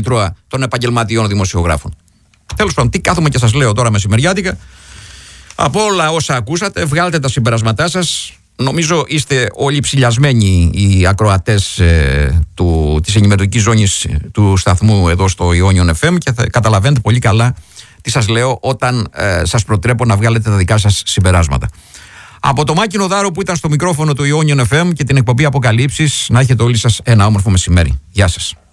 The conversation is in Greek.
μήτρωα των επαγγελματιών δημοσιογράφων. Τέλος πάντων, τι κάθομαι και σας λέω τώρα μεσημεριάτικα. Από όλα όσα ακούσατε, βγάλτε τα συμπεράσματά σας. Νομίζω είστε όλοι ψηλιασμένοι οι ακροατές της ενημερωτικής ζώνης του σταθμού εδώ στο Ionion FM και θα καταλαβαίνετε πολύ καλά τι σας λέω όταν σας προτρέπω να βγάλετε τα δικά σας συμπεράσματα. Από το Μάκη Δάρο που ήταν στο μικρόφωνο του Ionion FM και την εκπομπή Αποκαλύψεις, να έχετε όλοι σας ένα όμορφο μεσημέρι. Γεια σας.